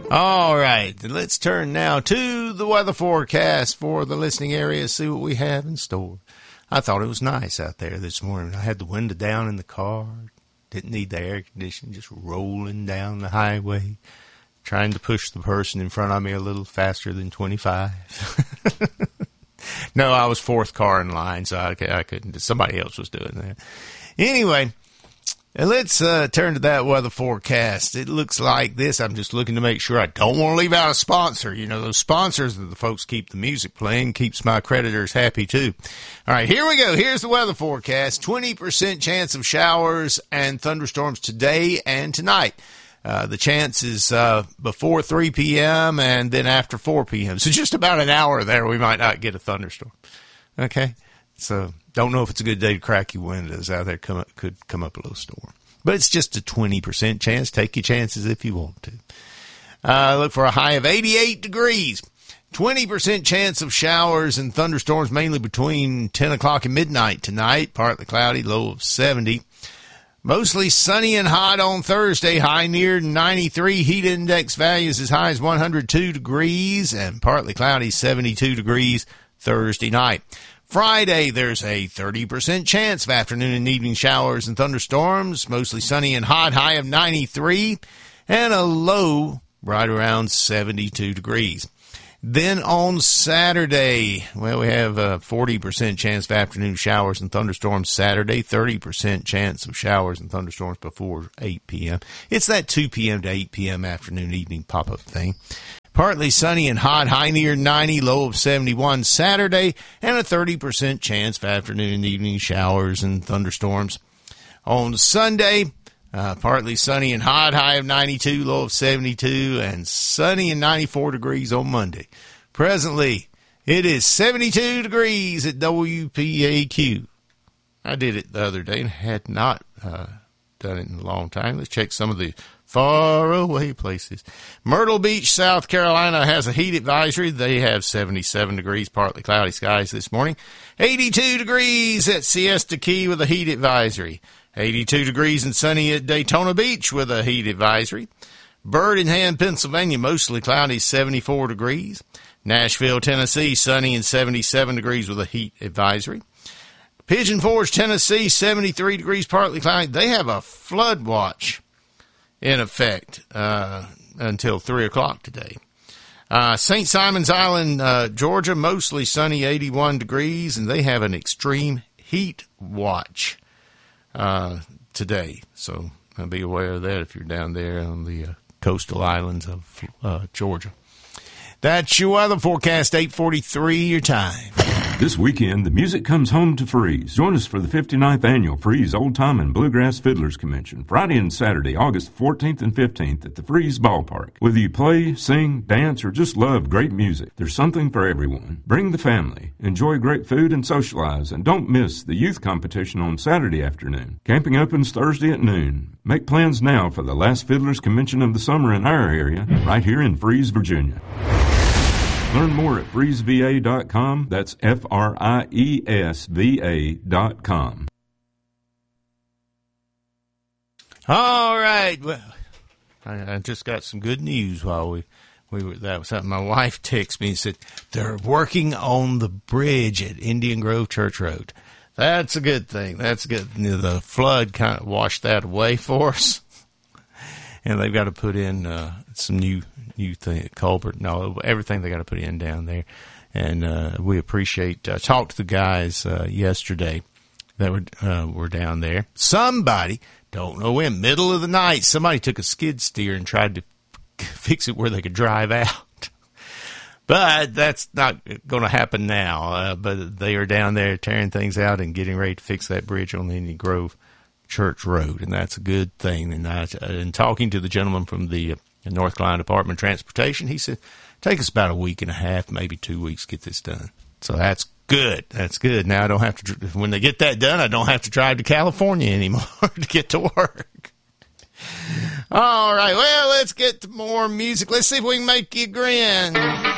All right, let's turn now to the weather forecast for the listening area, see what we have in store. I thought it was nice out there this morning. I had the window down in the car, didn't need the air conditioning, just rolling down the highway, trying to push the person in front of me a little faster than 25. No, I was fourth car in line, so I couldn't. Somebody else was doing that. Anyway, let's turn to that weather forecast. It looks like this. I'm just looking to make sure I don't want to leave out a sponsor. You know, those sponsors are the folks keep the music playing, keeps my creditors happy too. All right, here we go. Here's the weather forecast. 20% chance of showers and thunderstorms today and tonight. The chance is before 3 p.m. and then after 4 p.m. So just about an hour there, we might not get a thunderstorm. Okay? So don't know if it's a good day to crack your windows out there. Could come up a little storm. But it's just a 20% chance. Take your chances if you want to. Look for a high of 88 degrees. 20% chance of showers and thunderstorms mainly between 10 o'clock and midnight tonight. Partly cloudy, low of 70. Mostly sunny and hot on Thursday, high near 93. Heat index values as high as 102 degrees and partly cloudy, 72 degrees Thursday night. Friday, there's a 30% chance of afternoon and evening showers and thunderstorms, mostly sunny and hot, high of 93, and a low right around 72 degrees. Then on Saturday, well, we have a 40% chance of afternoon showers and thunderstorms Saturday, 30% chance of showers and thunderstorms before 8 p.m. It's that 2 p.m. to 8 p.m. afternoon, evening pop-up thing. Partly sunny and hot, high near 90, low of 71 Saturday, and a 30% chance of afternoon and evening showers and thunderstorms. On Sunday, partly sunny and hot, high of 92, low of 72, and sunny and 94 degrees on Monday. Presently, it is 72 degrees at WPAQ. I did it the other day and had not done it in a long time. Let's check some of the far away places. Myrtle Beach, South Carolina has a heat advisory. They have 77 degrees, partly cloudy skies this morning. 82 degrees at Siesta Key with a heat advisory. 82 degrees and sunny at Daytona Beach with a heat advisory. Birmingham, Pennsylvania, mostly cloudy, 74 degrees. Nashville, Tennessee, sunny and 77 degrees with a heat advisory. Pigeon Forge, Tennessee, 73 degrees, partly cloudy. They have a flood watch in effect until 3 o'clock today. St. Simon's Island, Georgia, mostly sunny, 81 degrees, and they have an extreme heat watch today. So be aware of that if you're down there on the coastal islands of Georgia. That's your weather forecast, 8:43 your time. This weekend, the music comes home to Freeze. Join us for the 59th Annual Freeze Old Time and Bluegrass Fiddlers Convention, Friday and Saturday, August 14th and 15th at the Freeze Ballpark. Whether you play, sing, dance, or just love great music, there's something for everyone. Bring the family, enjoy great food, and socialize, and don't miss the youth competition on Saturday afternoon. Camping opens Thursday at noon. Make plans now for the last Fiddlers Convention of the summer in our area, right here in Freeze, Virginia. Learn more at freezeva.com. That's FRIESVA.com. All right. Well, I just got some good news while we were. That was something my wife texted me and said they're working on the bridge at Indian Grove Church Road. That's a good thing. That's good. The flood kind of washed that away for us, and they've got to put in some new thing, culvert, everything they got to put in down there. And we appreciate, talked to the guys yesterday that were down there. Somebody, don't know when, middle of the night, somebody took a skid steer and tried to fix it where they could drive out. But that's not going to happen now. But they are down there tearing things out and getting ready to fix that bridge on the Indian Grove Church Road, and that's a good thing. And talking to the gentleman from the North Carolina Department of Transportation, he said, take us about a week and a half, maybe 2 weeks to get this done. So that's good. That's good. Now I don't have to, when they get that done, I don't have to drive to California anymore to get to work. All right. Well, let's get to more music. Let's see if we can make you grin.